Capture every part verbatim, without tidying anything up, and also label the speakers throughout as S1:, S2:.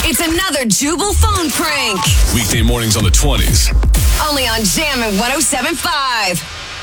S1: It's another Jubal phone prank.
S2: Weekday mornings on the twenties.
S1: Only on Jammin' one oh seven point five.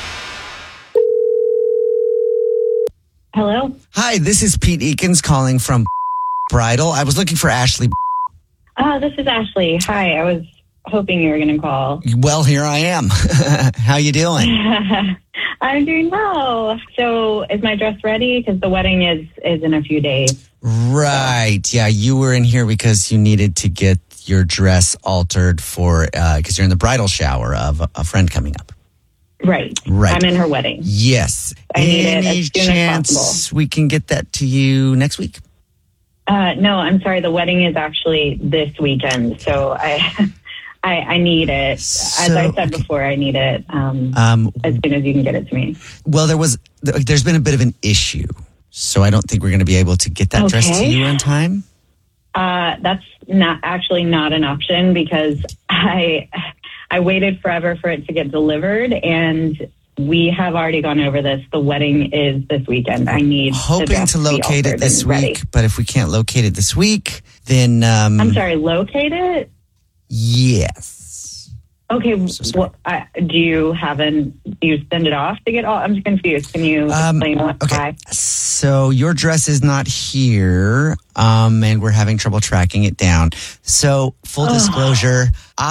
S3: Hello?
S4: Hi, this is Pete Eakins calling from Bridal. I was looking for Ashley.
S3: Uh, this is Ashley. Hi, I was hoping you were going to call.
S4: Well, here I am. How you doing?
S3: I'm doing well. So is my dress ready? Because the wedding is, is in a few days.
S4: Right. Yeah, you were in here because you needed to get your dress altered for, uh, because you're in the bridal shower of a, a friend coming up.
S3: Right.
S4: Right.
S3: I'm in her wedding.
S4: Yes.
S3: I need
S4: Any
S3: it as soon as
S4: chance
S3: possible.
S4: we can get that to you next week?
S3: Uh, no, I'm sorry. The wedding is actually this weekend. So I I, I need it. As
S4: So-
S3: I said before, I need it um,
S4: Um,
S3: as soon as you can get it to me.
S4: well, there was, there's been a bit of an issue. So I don't think we're going to be able to get that dress to
S3: Okay.
S4: you in time.
S3: Uh, that's not actually not an option because I I waited forever for it to get delivered, and we have already gone over this. The wedding is this weekend. I need the
S4: Hoping
S3: dress
S4: to
S3: be
S4: locate it
S3: altered
S4: this
S3: and ready.
S4: week, but if we can't locate it this week, then um,
S3: I'm sorry, locate it?
S4: yes.
S3: Okay,
S4: So sorry.
S3: well, I, do you have an, do you send it off to get all, I'm confused. Can you
S4: Um,
S3: explain what,
S4: okay,
S3: why?
S4: so your dress is not here, um, and we're having trouble tracking it down. So, full disclosure,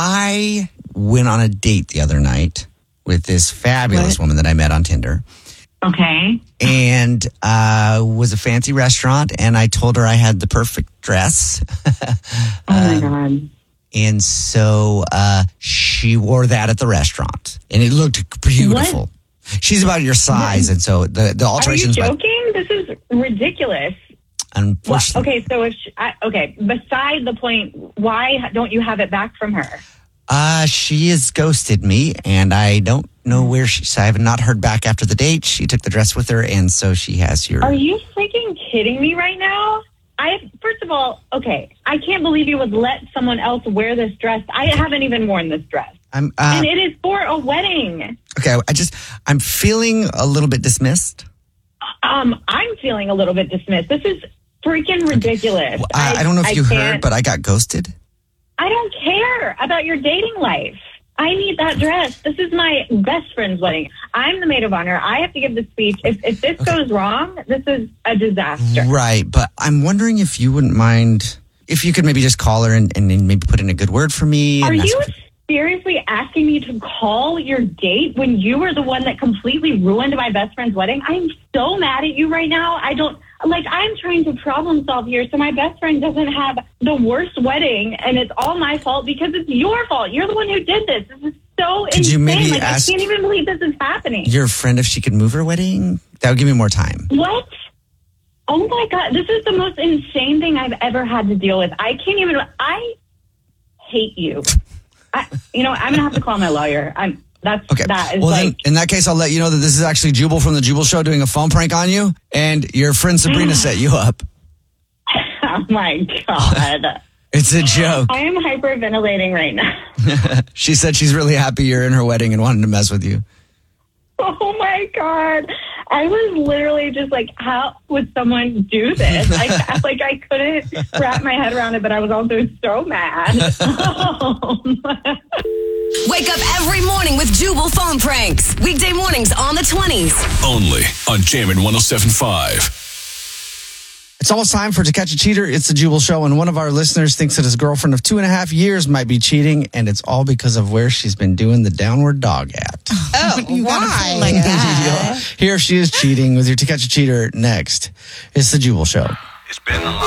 S4: I went on a date the other night with this fabulous
S3: What?
S4: woman that I met on Tinder.
S3: Okay.
S4: And uh was a fancy restaurant, and I told her I had the perfect dress.
S3: Oh my God.
S4: And so uh, she wore that at the restaurant, and it looked beautiful. She's about your size, and so the the
S3: Are you
S4: alterations. by-
S3: joking? This is ridiculous. Well,
S4: unfortunately,
S3: okay, so if she, I, okay, beside the point, why don't you have it back from her?
S4: uh, she has ghosted me, and I don't know where she. So I have not heard back after the date. She took the dress with her, and so she has your.
S3: Are you freaking kidding me right now? I first of all, okay, I can't believe you would let someone else wear this dress. I haven't even worn this dress,
S4: I'm uh,
S3: and it is for a wedding.
S4: okay. I just I'm feeling a little bit dismissed.
S3: Um, I'm feeling a little bit dismissed. This is freaking ridiculous.
S4: Well, I, I don't know if you
S3: can't-
S4: heard, but I got ghosted.
S3: I don't care about your dating life. I need that dress. This is my best friend's wedding. I'm the maid of honor. I have to give the speech. If, if this goes wrong, this is a disaster.
S4: Right, but I'm wondering if you wouldn't mind if you could maybe just call her and, and then maybe put in a good word for me.
S3: Are
S4: and ask
S3: you
S4: her-
S3: seriously asking me to call your date when you were the one that completely ruined my best friend's wedding? I'm so mad at you right now. I don't, like, I'm trying to problem solve here so my best friend doesn't have the worst wedding, and it's all my fault because it's your fault. You're the one who did this. This is so
S4: Could you
S3: insane.
S4: maybe
S3: like,
S4: ask
S3: I can't even believe this is happening.
S4: your friend if she could move her wedding? That would give me more time.
S3: What? Oh my God, this is the most insane thing I've ever had to deal with. I can't even, I hate you. I, you know, I'm going to have to call my lawyer. I'm, that's,
S4: Okay.
S3: that is
S4: Well,
S3: like,
S4: then, in that case, I'll let you know that this is actually Jubal from the Jubal Show doing a phone prank on you, and your friend Sabrina set you up.
S3: oh my God.
S4: It's a joke.
S3: I am hyperventilating right now.
S4: She said she's really happy you're in her wedding and wanted to mess with you.
S3: Oh my God. I was literally just like, how would someone do this? I, like, I couldn't wrap my head around it, but I was also so mad. Oh my-
S1: Wake up every morning with Jubal phone pranks. Weekday mornings on the twenties.
S2: Only on Jammin' one oh seven point five.
S4: It's almost time for To Catch a Cheater. It's the Jubal Show, and one of our listeners thinks that his girlfriend of two and a half years might be cheating, and it's all because of where she's been doing the downward dog at.
S5: Oh, why? Like that.
S4: Here she is cheating with your To Catch a Cheater next. It's the Jubal Show.
S2: It's been a long